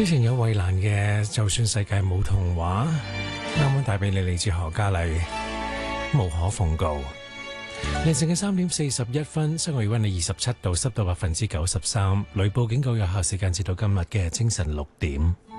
之前有衛蘭嘅《就算世界冇童話》，啱啱帶俾你嚟自何嘉麗《無可奉告》。凌晨嘅3:41，室外氣溫係27度，濕度93%，雷暴警告有效時間至到今日嘅清晨6點。